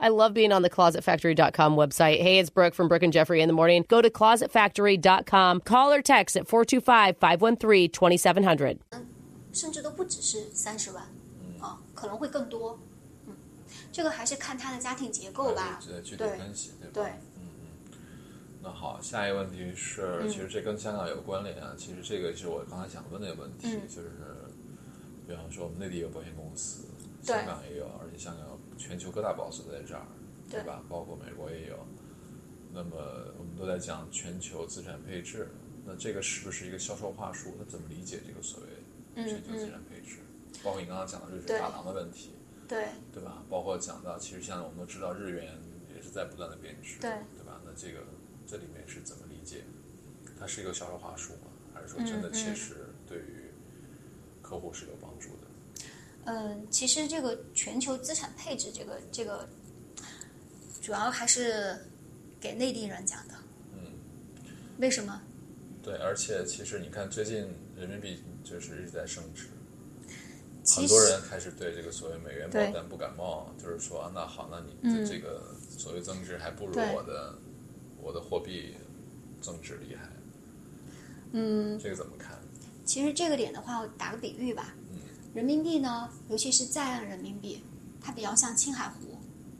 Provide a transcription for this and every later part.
I love being on the ClosetFactory.com website. Hey, it's Brooke from Brooke and Jeffrey in the morning. Go to ClosetFactory.com. Call or text at 425-513-2700. 甚至都不只是30万，可能会更多。这个还是看他的家庭结构吧， 具体分析，对吧？ 对。 那好，下一个问题是，其实这跟香港有关联啊。其实这个是我刚才想问的问题，就是比方说我们内地有保险公司，香港也有，而且香港有全球各大保司在这儿，对吧？包括美国也有。那么我们都在讲全球资产配置，那这个是不是一个销售话术？那怎么理解这个所谓全球资产配置？包括你刚刚讲的瑞士法郎的问题，对吧？包括讲到，其实像我们都知道，日元也是在不断的贬值，对吧？那这里面是怎么理解？它是一个销售话术吗？还是说真的切实对于客户是有帮助的？ 其实这个全球资产配置这个主要还是给内地人讲的。为什么？ 对，而且其实你看最近人民币就是一直在升值，很多人开始对这个所谓美元保单不感冒，就是说那好，那你这个所谓增值还不如我的货币增值厉害。这个怎么看？ 其实这个点的话，我打个比喻吧。人民币呢，尤其是在岸人民币，它比较像青海湖。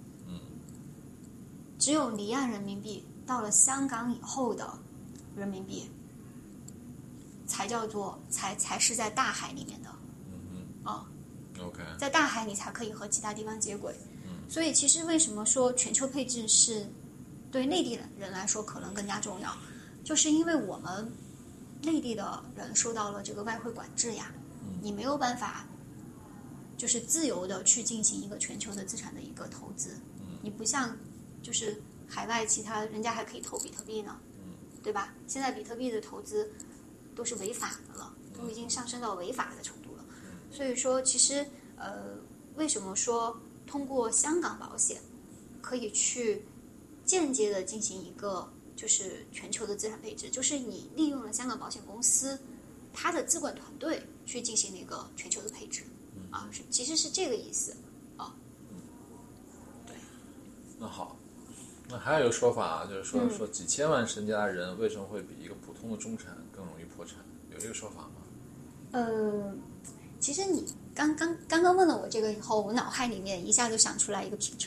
只有离岸人民币到了香港以后的人民币，才叫做才是在大海里面的。 OK， 在大海你才可以和其他地方接轨。所以其实为什么说全球配置是对内地人来说可能更加重要，就是因为我们内地的人受到了这个外汇管制呀，你没有办法就是自由的去进行一个全球的资产的一个投资。你不像就是海外其他人家还可以投比特币呢，对吧？现在比特币的投资都是违法的了，都已经上升到违法的程度了。所以说其实为什么说通过香港保险可以去间接的进行一个就是全球的资产配置，就是你利用了香港保险公司它的资管团队去进行了一个全球的配置。其实是这个意思啊。对。 那好，那还有一个说法就是说几千万身家的人为什么会比一个普通的中产更容易破产？有这个说法吗？ 其实你刚刚问了我这个以后，我脑海里面一下就想出来一个 picture。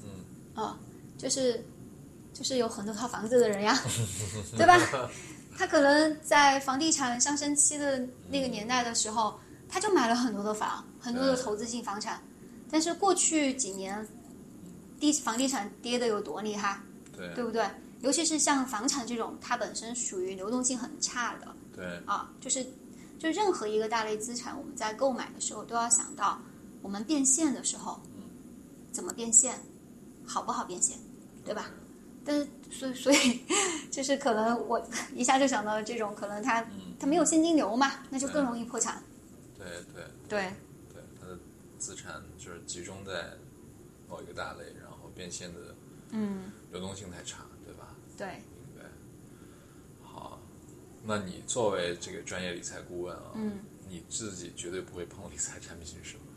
就是有很多套房子的人呀，对吧？他可能在房地产上升期的那个年代的时候，他就买了很多的房，很多的投资性房产。但是过去几年，房地产跌得有多厉害，对不对？尤其是像房产这种，它本身属于流动性很差的，就任何一个大类资产，我们在购买的时候都要想到，我们变现的时候，怎么变现，好不好变现，对吧？但是所以就是可能我一下就想到这种，可能它没有现金流嘛，那就更容易破产。对， 它的资产就是集中在某一个大类，然后变现的流动性太差，对吧？ 对， 明白。好，那你作为这个专业理财顾问啊，你自己绝对不会碰理财产品是什么？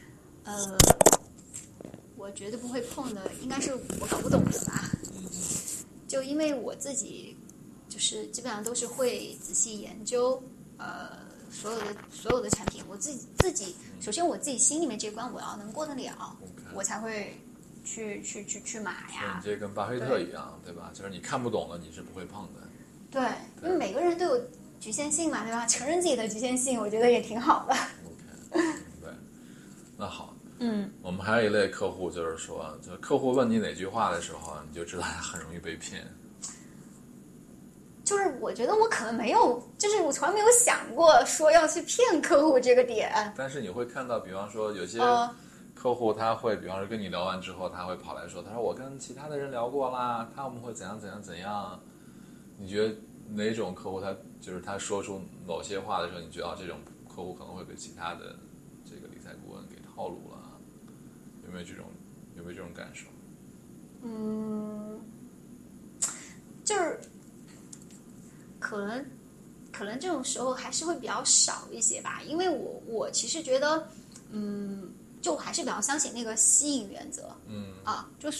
我绝对不会碰的，应该是我搞不懂的吧。就因为我自己就是基本上都是会仔细研究所有的产品，我自己首先我自己心里面这关我要能过得了，我才会去买呀。 你这跟巴菲特一样，对吧？就是你看不懂了，你是不会碰的。 对，因为每个人都有局限性嘛，对吧？承认自己的局限性，我觉得也挺好的。 OK， 对，那好。我们还有一类客户，就是说，就客户问你哪句话的时候，你就知道他很容易被骗。 就是我觉得我可能没有，就是我从来没有想过说要去骗客户这个点。 但是你会看到，比方说有些客户他会，比方说跟你聊完之后，他会跑来说，他说我跟其他的人聊过啦，他们会怎样怎样怎样。你觉得哪种客户他就是他说出某些话的时候，你觉得这种客户可能会被其他的这个理财顾问给套路了？有没有这种感受？ 就是可能这种时候还是会比较少一些吧，因为我其实觉得就还是比较相信那个吸引原则。就